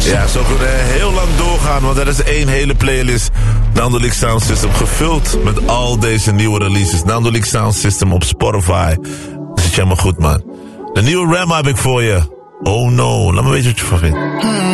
Ja, zo kunnen we heel lang doorgaan, want er is één hele playlist. Nando League Sound System, gevuld met al deze nieuwe releases. Nando League Sound System op Spotify. Dat zit helemaal goed, man. De nieuwe Ram heb ik voor je. Oh no, laat me weten wat je van vindt.